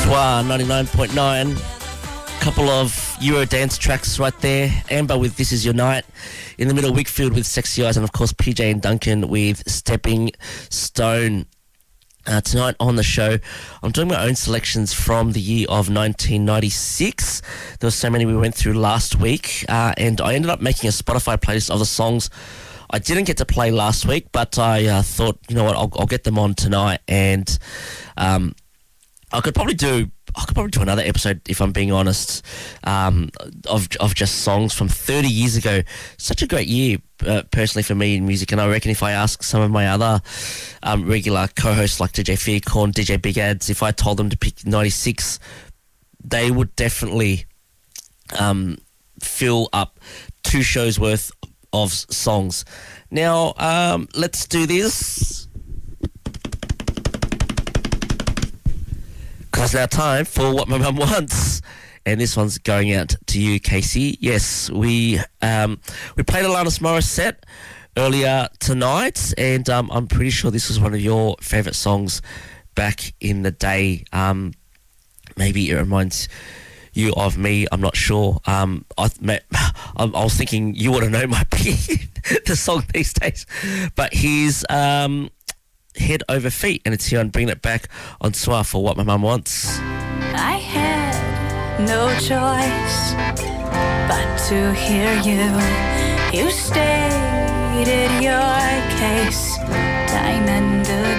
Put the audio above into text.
Soir 99.9. Couple of Euro dance tracks right there. Amber with This Is Your Night. In the middle, Wickfield with Sexy Eyes, and of course PJ and Duncan with Stepping Stone. Tonight on the show, I'm doing my own selections from the year of 1996. There were so many we went through last week, and I ended up making a Spotify playlist of the songs I didn't get to play last week, but I thought, you know what, I'll get them on tonight, and I could probably do another episode, if I'm being honest, of just songs from 30 years ago. Such a great year, personally, for me in music, and I reckon if I ask some of my other regular co-hosts like DJ Fearcorn, DJ Big Ads, if I told them to pick 96, they would definitely fill up 2 shows worth of songs. Now, let's do this. Because it's now time for What My Mum Wants. And this one's going out to you, Casey. Yes, we played Alanis Morissette earlier tonight, and I'm pretty sure this was one of your favourite songs back in the day. Maybe it reminds you of me, I'm not sure. I was thinking you ought to know might be the song these days. But here's Head Over Feet, and it's here on Bringing It Back on Soir for What My Mum Wants. I had no choice but to hear you. You stated your case time and again.